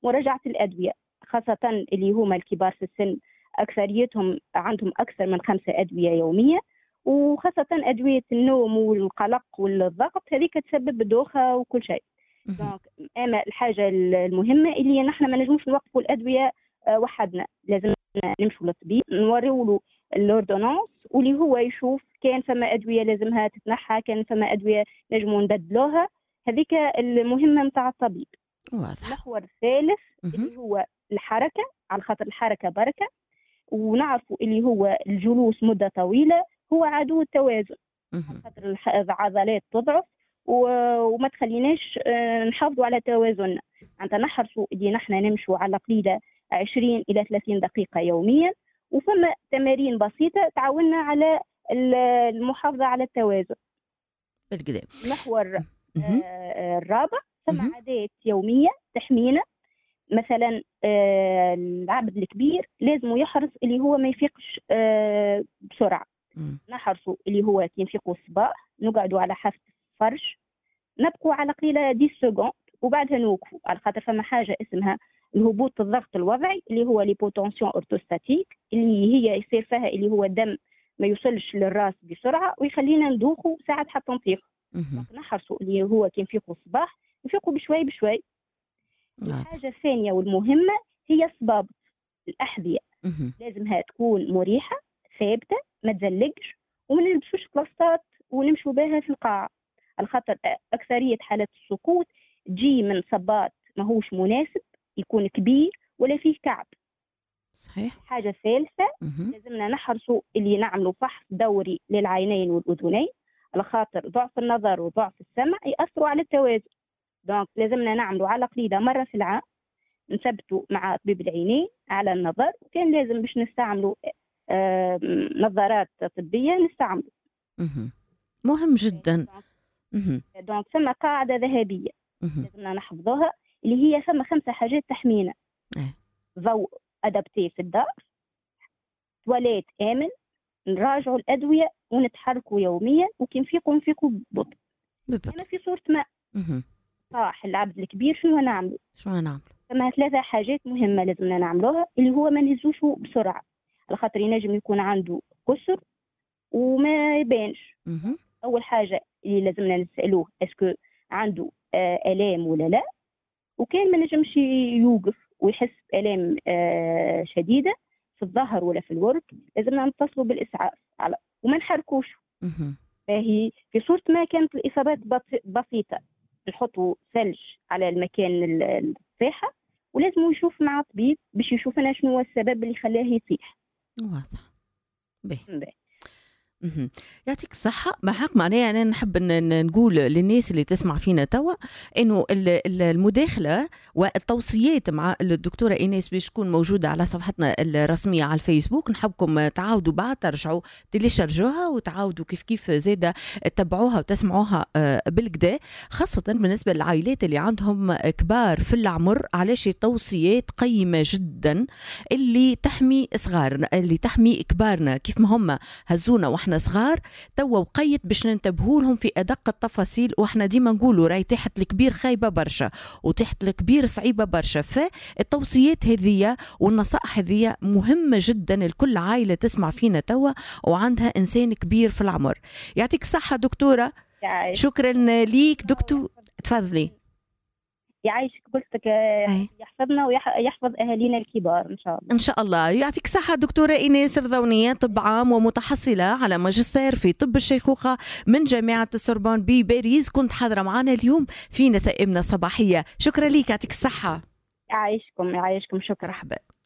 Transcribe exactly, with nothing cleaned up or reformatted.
مراجعة الأدوية، خاصة اللي هما الكبار في السن أكثريتهم عندهم أكثر من خمسة أدوية يومية، وخاصة أدوية النوم والقلق والضغط هذيك تسبب الدوخة وكل شيء. دونك أما الحاجة المهمة اللي نحن ما نجموش نوقفوا الأدوية وحدنا، لازم نمشوا للطبيب نوريو له الأوردونانس واللي هو يشوف كان فما أدوية لازمها تتنحى، كان فما أدوية نجموا نبدلوها. هذيك المهمة متاع الطبيب. واضح. المحور الثالث مهم. اللي هو الحركة، على خاطر الحركة بركة، ونعرفوا اللي هو الجلوس مدة طويلة هو عدو التوازن، على مهم. خاطر الح- العضلات تضعف و- وما تخليناش آه، نحافظوا على توازننا. أنت نحرصوا اللي نحن نمشوا على قليلة عشرين إلى ثلاثين دقيقة يوميا، وفما تمارين بسيطة تعاوننا على ال- المحافظة على التوازن. بالكدا. المحور مهم. آه، الرابع ثم مهم. عادات يومية تحمينا. مثلا آه، العبد الكبير لازم يحرص اللي هو ما يفيقش آه، بسرعة. مم. نحرصوا اللي هو كي نفيقوا الصباح نقعدوا على حافة الفرش، نبقوا على قليلة عشر سكوند وبعدها نوقفوا، على خاطر فما حاجة اسمها الهبوط الضغط الوضعي اللي هو ليبوتونسيون اورتوستاتيك، اللي هي يصير فيها اللي هو الدم ما يوصلش للراس بسرعة ويخلينا ندوخوا ساعة حتى نطيح. مهم. نحرصوا اللي هو كي نفيقوا الصباح نفيقوا بشوي بشوي. واضح. الحاجة الثانية والمهمة هي الصبابط. الأحذية مهم. لازمها تكون مريحة ثابتة ما تزلقش، وما نلبسوش كلاستات ونمشوا بها في القاعة، على خاطر أكثرية حالات السقوط تجي من صباط ماهوش مناسب، يكون كبير ولا فيه كعب. صحيح. الحاجة الثالثة مهم. لازمنا نحرصوا اللي نعملوا فحص دوري للعينين والأذنين، على خاطر ضعف النظر وضعف السمع يأثروا على التوازن. دونك لازمنا نعملوا على قليلة مرة في العام نثبتوا مع طبيب العينين على النظر، وكان لازم باش نستعملوا آه، نظارات طبية نستعملوا. مهم. مهم جدا. مهم. دونك ثم قاعدة ذهبية مهم. لازمنا نحفظوها، اللي هي ثم خمسة حاجات تحمينا. إيه. ضوء أدابتي في الدار، تواليت آمن، نراجعوا الأدوية ونتحركوا يوميا، وكي نفيقوا نفيقوا ببطء. بالبطء. أنا في صورة ما مهم. صاح العبد الكبير شنو نعملوا؟ شو نعمل؟ ثم ثلاثة حاجات مهمة لازمنا نعملوها، اللي هو ما نهزوش بسرعة، على خاطر ينجم يكون عنده كسر وما يبانش. مهم. أول حاجة اللي لازمنا نسألوه اسكو عنده آه آلام ولا لا، وكان ما نجمش يوقف ويحس بآلام آه شديدة في الظهر ولا في الورك، لازمنا نتصلوا بالإسعاف على وما نحركوش. مهم. فهي في صورة ما كانت الإصابات بط- بسيطة نحطوا ثلج على المكان ال- الصحة، ولازم يشوف مع طبيب باش يشوف أنا شنو هو السبب اللي خلاه يصيح. واضح. به. باهي. مهم. يعطيك الصحة. معك معناها أنا نحب ن- ن- نقول للناس اللي تسمع فينا توا إنه ال- ال- المداخلة والتوصيات مع الدكتورة إيناس باش تكون موجودة على صفحتنا الرسمية على الفيسبوك. نحبكم تعاودوا بعد ترجعوا تليشرجوها وتعاودوا كيف كيف زادة تتبعوها وتسمعوها آه، بالكدا، خاصة بالنسبة للعائلات اللي عندهم كبار في العمر. علاش توصيات قيمة جدا اللي تحمي صغارنا، اللي تحمي كبارنا كيف ما هم هزونا واحنا صغار، توا وقيت باش ننتبهوا لهم في ادق التفاصيل. واحنا ديما نقولوا راي تحت الكبير خايبه برشا وتحت الكبير صعيبه برشا. فالتوصيات هذه والنصائح هذه مهمه جدا لكل عائله تسمع فينا توا وعندها انسان كبير في العمر. يعطيك الصحه دكتوره. يعيش. شكرا ليك دكتور. تفضلي. يعيشك قلتك أي. يحفظنا ويحفظ أهالينا الكبار إن شاء الله. إن شاء الله. يعطيك الصحة دكتورة إيناس رضونية، طب عام ومتحصلة على ماجستير في طب الشيخوخة من جامعة السوربون بباريس، كنت حاضرة معنا اليوم في نسائمنا الصباحية. شكرا لك. يعطيك الصحة. يعيشكم يعيشكم. شكرا. مرحبا.